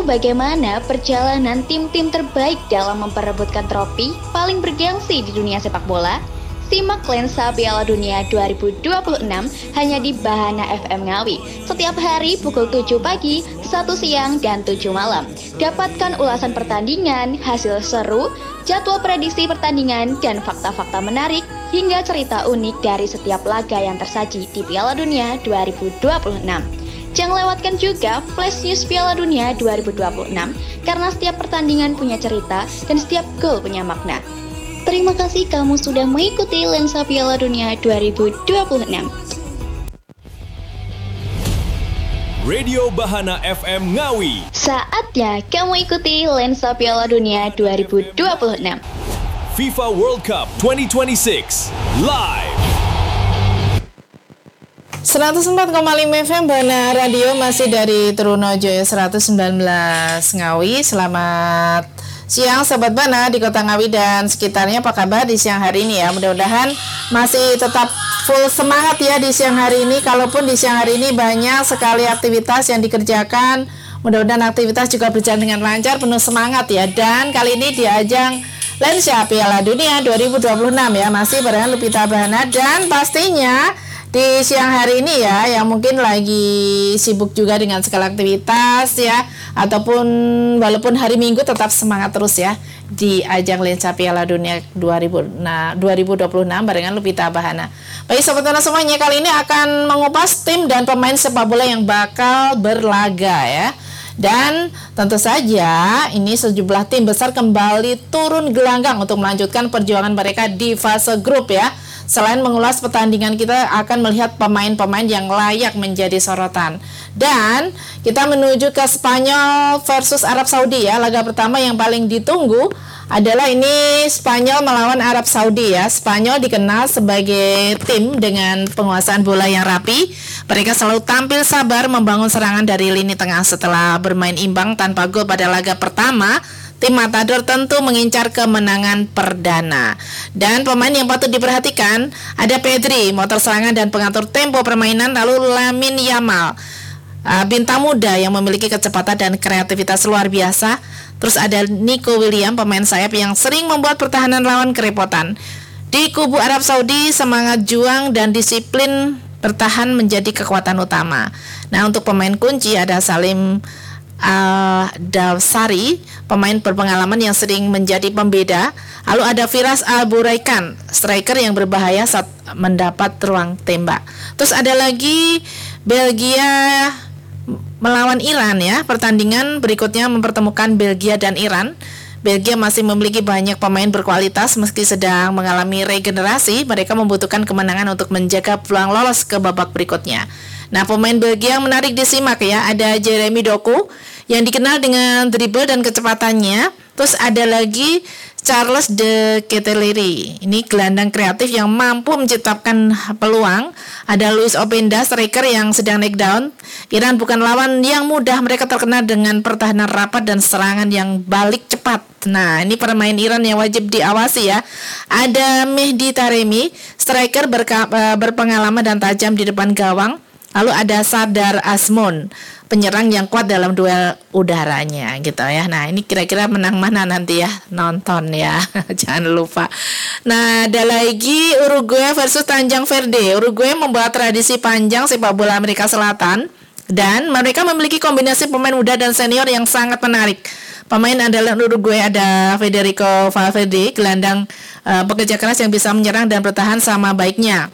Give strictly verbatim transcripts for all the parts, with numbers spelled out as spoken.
bagaimana perjalanan tim-tim terbaik dalam memperebutkan trofi paling bergengsi di dunia sepak bola? Simak Lensa Piala Dunia dua ribu dua puluh enam hanya di Bahana F M Ngawi setiap hari pukul tujuh pagi, satu siang, dan tujuh malam. Dapatkan ulasan pertandingan, hasil seru, jadwal prediksi pertandingan, dan fakta-fakta menarik hingga cerita unik dari setiap laga yang tersaji di Piala Dunia dua ribu dua puluh enam. Jangan lewatkan juga Flash News Piala Dunia dua ribu dua puluh enam karena setiap pertandingan punya cerita dan setiap gol punya makna. Terima kasih kamu sudah mengikuti Lensa Piala Dunia dua ribu dua puluh enam. Radio Bahana F M Ngawi. Saatnya kamu ikuti Lensa Piala Dunia dua ribu dua puluh enam. FIFA World Cup dua ribu dua puluh enam live. seratus empat koma lima F M Bahana Radio masih dari Trunojoyo seratus sembilan belas Ngawi. Selamat siang Sobat Bahana di Kota Ngawi dan sekitarnya. Apa kabar di siang hari ini ya? Mudah-mudahan masih tetap full semangat ya di siang hari ini. Kalaupun di siang hari ini banyak sekali aktivitas yang dikerjakan, mudah-mudahan aktivitas juga berjalan dengan lancar, penuh semangat ya. Dan kali ini di ajang Lensa Piala Dunia dua ribu dua puluh enam ya, masih barengan Lupita Bahana. Dan pastinya di siang hari ini ya, yang mungkin lagi sibuk juga dengan segala aktivitas ya, ataupun walaupun hari Minggu tetap semangat terus ya di ajang Lensa Piala Dunia dua ribu dua puluh enam barengan Lupita Bahana. Baik Sobat Bahana semuanya, kali ini akan mengupas tim dan pemain sepak bola yang bakal berlaga ya. Dan tentu saja ini sejumlah tim besar kembali turun gelanggang untuk melanjutkan perjuangan mereka di fase grup ya. Selain mengulas pertandingan, kita akan melihat pemain-pemain yang layak menjadi sorotan. Dan kita menuju ke Spanyol versus Arab Saudi ya. Laga pertama yang paling ditunggu adalah ini Spanyol melawan Arab Saudi ya. Spanyol dikenal sebagai tim dengan penguasaan bola yang rapi. Mereka selalu tampil sabar membangun serangan dari lini tengah. Setelah bermain imbang tanpa gol pada laga pertama, tim Matador tentu mengincar kemenangan perdana. Dan pemain yang patut diperhatikan ada Pedri, motor serangan dan pengatur tempo permainan, lalu Lamine Yamal, uh, bintang muda yang memiliki kecepatan dan kreativitas luar biasa. Terus ada Nico Williams, pemain sayap yang sering membuat pertahanan lawan kerepotan. Di kubu Arab Saudi, semangat juang dan disiplin bertahan menjadi kekuatan utama. Nah, untuk pemain kunci ada Salim Al-Dawsari, pemain berpengalaman yang sering menjadi pembeda. Lalu ada Firas Al-Buraikan, striker yang berbahaya saat mendapat ruang tembak. Terus ada lagi Belgia melawan Iran ya. Pertandingan berikutnya mempertemukan Belgia dan Iran. Belgia masih memiliki banyak pemain berkualitas meski sedang mengalami regenerasi. Mereka membutuhkan kemenangan untuk menjaga peluang lolos ke babak berikutnya. Nah, pemain Belgia yang menarik disimak ya, ada Jeremy Doku yang dikenal dengan dribble dan kecepatannya. Terus ada lagi Charles de Ketelaere, ini gelandang kreatif yang mampu menciptakan peluang. Ada Luis Openda, striker yang sedang naik daun. Iran bukan lawan yang mudah, mereka terkenal dengan pertahanan rapat dan serangan yang balik cepat. Nah, ini pemain Iran yang wajib diawasi ya. Ada Mehdi Taremi, striker berka- berpengalaman dan tajam di depan gawang. Lalu ada Sardar Azmoun, penyerang yang kuat dalam duel udaranya gitu ya. Nah, ini kira-kira menang mana nanti ya, nonton ya. Jangan lupa. Nah, ada lagi Uruguay versus Tanjung Verde. Uruguay membawa tradisi panjang sepak bola Amerika Selatan dan mereka memiliki kombinasi pemain muda dan senior yang sangat menarik. Pemain andalan Uruguay ada Federico Valverde, gelandang uh, pekerja keras yang bisa menyerang dan bertahan sama baiknya.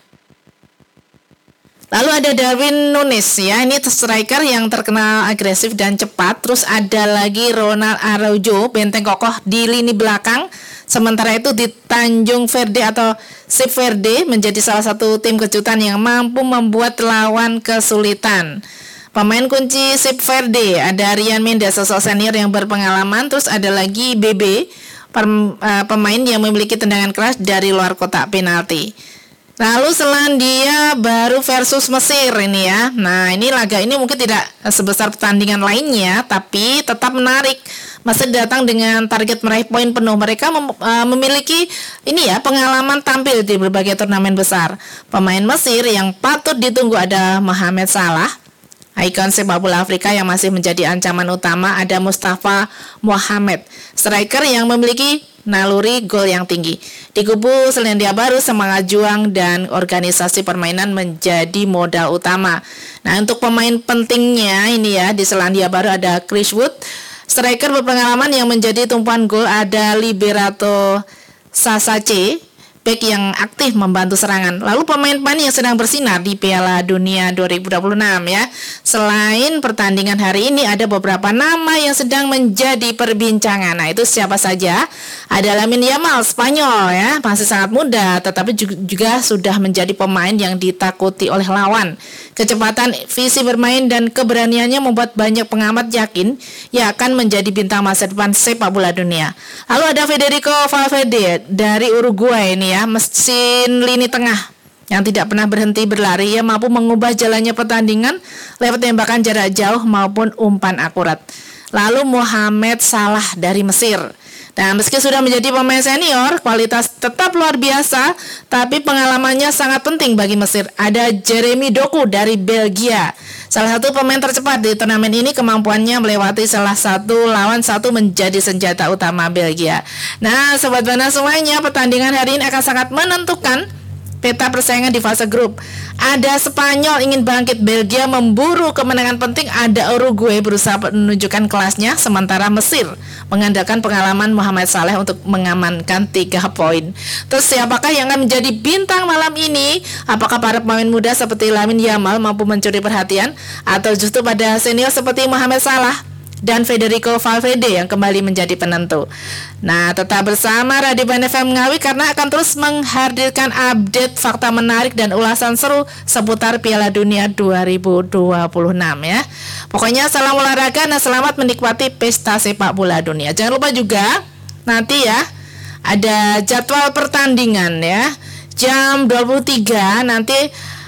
Lalu ada Darwin Nunes ya, ini striker yang terkenal agresif dan cepat. Terus ada lagi Ronald Araujo, benteng kokoh di lini belakang. Sementara itu di Tanjung Verde atau Cape Verde menjadi salah satu tim kejutan yang mampu membuat lawan kesulitan. Pemain kunci Cape Verde ada Rian Mendes, sosok senior yang berpengalaman. Terus ada lagi B B, pemain yang memiliki tendangan keras dari luar kotak penalti. Lalu Selandia Baru versus Mesir ini ya. Nah, ini laga ini mungkin tidak sebesar pertandingan lainnya, tapi tetap menarik. Mesir datang dengan target meraih poin penuh. Mereka mem- uh, memiliki ini ya pengalaman tampil di berbagai turnamen besar. Pemain Mesir yang patut ditunggu ada Mohamed Salah, Ikon sepak bola Afrika yang masih menjadi ancaman utama ada Mustafa Mohamed, striker yang memiliki naluri gol yang tinggi. Di kubu Selandia Baru, semangat juang dan organisasi permainan menjadi modal utama. Nah, untuk pemain pentingnya ini ya di Selandia Baru ada Chris Wood, striker berpengalaman yang menjadi tumpuan gol, ada Liberato Sasace, bek yang aktif membantu serangan. Lalu pemain-pemain yang sedang bersinar di Piala Dunia dua ribu dua puluh enam ya. Selain pertandingan hari ini, ada beberapa nama yang sedang menjadi perbincangan. Nah, itu siapa saja? Ada Lamine Yamal, Spanyol ya, masih sangat muda tetapi juga sudah menjadi pemain yang ditakuti oleh lawan. Kecepatan, visi bermain dan keberaniannya membuat banyak pengamat yakin ia akan menjadi bintang masa depan sepak bola dunia. Lalu ada Federico Valverde dari Uruguay ini ya, mesin lini tengah yang tidak pernah berhenti berlari. Ia mampu mengubah jalannya pertandingan lewat tembakan jarak jauh maupun umpan akurat. Lalu Mohamed Salah dari Mesir. Nah, meski sudah menjadi pemain senior, kualitas tetap luar biasa, tapi pengalamannya sangat penting bagi Mesir. Ada Jeremy Doku dari Belgia. Salah satu pemain tercepat di turnamen ini, kemampuannya melewati salah satu lawan satu menjadi senjata utama Belgia. Nah, Sobat Bana semuanya, pertandingan hari ini akan sangat menentukan peta persaingan di fase grup. Ada Spanyol ingin bangkit, Belgia memburu kemenangan penting, ada Uruguay berusaha menunjukkan kelasnya, sementara Mesir mengandalkan pengalaman Mohamed Salah untuk mengamankan tiga poin. Terus siapakah yang akan menjadi bintang malam ini? Apakah para pemain muda seperti Lamine Yamal mampu mencuri perhatian, atau justru pada senior seperti Mohamed Salah dan Federico Valverde yang kembali menjadi penentu? Nah, tetap bersama Radio Band F M Ngawi karena akan terus menghadirkan update fakta menarik dan ulasan seru seputar Piala Dunia dua ribu dua puluh enam ya. Pokoknya salam olahraga dan selamat menikmati pesta sepak bola dunia. Jangan lupa juga nanti ya ada jadwal pertandingan ya. Jam dua puluh tiga nanti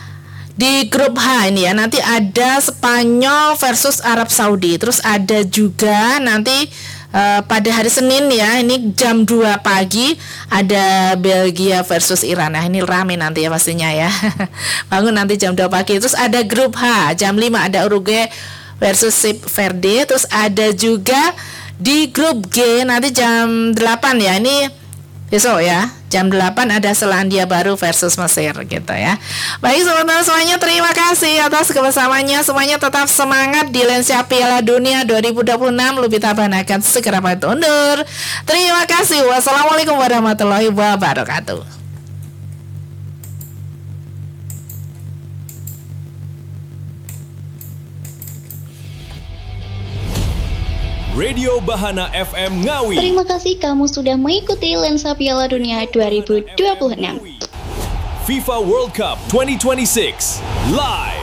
di grup H ini ya, nanti ada Spanyol versus Arab Saudi. Terus ada juga nanti uh, pada hari Senin ya, ini jam dua pagi ada Belgia versus Iran. Nah, ini rame nanti ya pastinya ya. Bangun nanti jam dua pagi. Terus ada grup H, jam lima ada Uruguay versus Cape Verde. Terus ada juga di grup G nanti jam delapan ya. Ini besok ya, jam delapan ada Selandia Baru versus Mesir gitu ya. Baik sobat semuanya, terima kasih atas kebersamaannya. Semuanya tetap semangat di lensa Piala Dunia dua ribu dua puluh enam. Lubita Ban akan segera pamit undur. Terima kasih. Wassalamualaikum warahmatullahi wabarakatuh. Radio Bahana F M Ngawi. Terima kasih kamu sudah mengikuti Lensa Piala Dunia dua ribu dua puluh enam. FIFA World Cup dua ribu dua puluh enam live.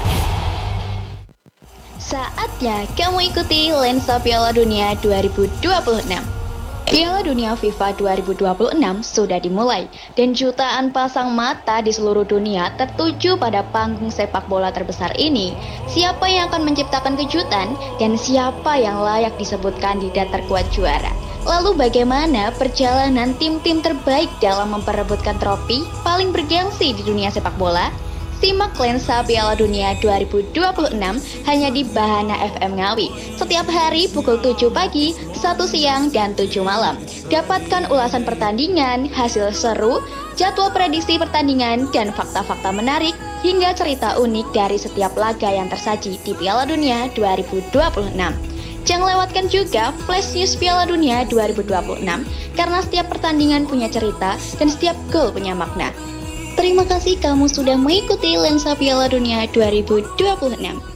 Saatnya kamu ikuti Lensa Piala Dunia dua ribu dua puluh enam. Piala Dunia FIFA dua ribu dua puluh enam sudah dimulai dan jutaan pasang mata di seluruh dunia tertuju pada panggung sepak bola terbesar ini. Siapa yang akan menciptakan kejutan dan siapa yang layak disebut kandidat terkuat juara? Lalu bagaimana perjalanan tim-tim terbaik dalam memperebutkan trofi paling bergengsi di dunia sepak bola? Simak Lensa Piala Dunia dua ribu dua puluh enam hanya di Bahana F M Ngawi. Setiap hari pukul tujuh pagi, satu siang, dan tujuh malam. Dapatkan ulasan pertandingan, hasil seru, jadwal prediksi pertandingan, dan fakta-fakta menarik hingga cerita unik dari setiap laga yang tersaji di Piala Dunia dua ribu dua puluh enam. Jangan lewatkan juga Flash News Piala Dunia dua ribu dua puluh enam karena setiap pertandingan punya cerita dan setiap gol punya makna. Terima kasih kamu sudah mengikuti Lensa Piala Dunia dua ribu dua puluh enam.